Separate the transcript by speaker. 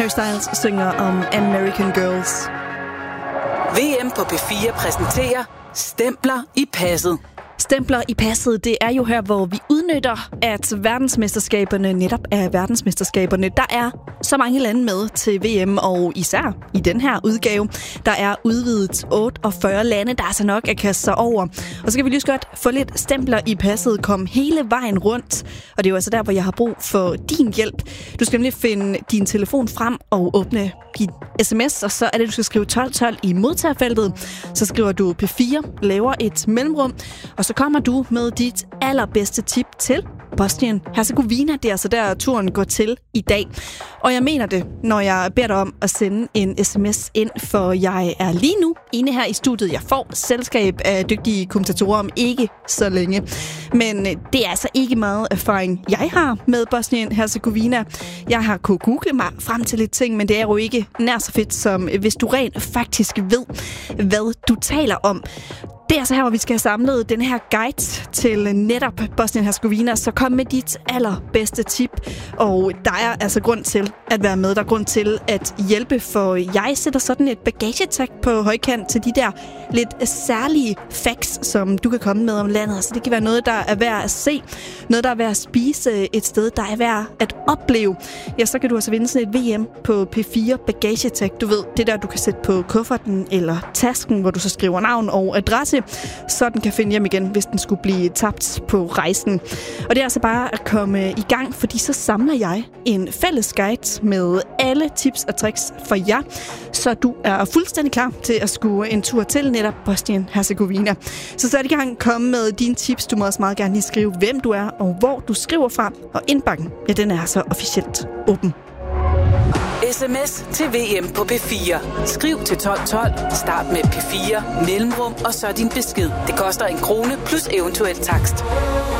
Speaker 1: Harry Styles synger om American Girls.
Speaker 2: VM på P4 præsenterer Stempler i passet.
Speaker 1: Stempler i passet, det er jo her, hvor vi udnytter, at verdensmesterskaberne netop er verdensmesterskaberne. Der er så mange lande med til VM, og især i den her udgave, der er udvidet 48 lande, der er så nok at kaste sig over. Og så kan vi lige så godt få lidt stempler i passet, komme hele vejen rundt. Og det er jo altså der, hvor jeg har brug for din hjælp. Du skal nemlig finde din telefon frem og åbne din sms, og så er det, du skal skrive 1212 i modtagerfeltet. Så skriver du P4, laver et mellemrum, og så kommer du med dit allerbedste tip til Bosnien-Hercegovina. Det er altså der, turen går til i dag. Og jeg mener det, når jeg beder dig om at sende en sms ind, for jeg er lige nu inde her i studiet. Jeg får selskab af dygtige kommentatorer om ikke så længe. Men det er altså ikke meget erfaring, jeg har med Bosnien-Hercegovina. Jeg har kunnet google mig frem til lidt ting, men det er jo ikke nær så fedt, som hvis du rent faktisk ved, hvad du taler om. Det er altså her, hvor vi skal have samlet den her guide til netop Bosnien-Hercegovina. Så kom med dit allerbedste tip. Og der er altså grund til at være med. Der er grund til at hjælpe, for jeg sætter sådan et bagagetag på højkant til de der lidt særlige facts, som du kan komme med om landet. Så det kan være noget, der er værd at se. Noget, der er værd at spise et sted, der er værd at opleve. Ja, så kan du altså vinde sådan et VM på P4 bagagetag. Du ved, det der, du kan sætte på kufferten eller tasken, hvor du så skriver navn og adresse, så den kan finde hjem igen, hvis den skulle blive tabt på rejsen. Og det er altså bare at komme i gang, fordi så samler jeg en fælles guide med alle tips og tricks for jer, så du er fuldstændig klar til at skue en tur til netop Bosnien-Hercegovina. Så sæt i gang, kom med dine tips. Du må også meget gerne lige skrive, hvem du er og hvor du skriver fra. Og indbakken, ja, den er altså officielt åben.
Speaker 2: SMS til VM på P4. Skriv til 1212, start med P4, mellemrum og så din besked. Det koster 1 krone plus eventuel takst.